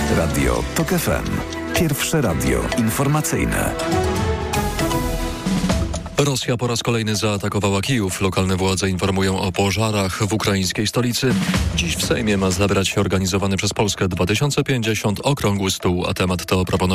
Radio TOK FM. Pierwsze radio informacyjne. Rosja po raz kolejny zaatakowała Kijów. Lokalne władze informują o pożarach w ukraińskiej stolicy. Dziś w Sejmie ma zabrać się organizowany przez Polskę 2050 okrągły stół, a temat to proponowany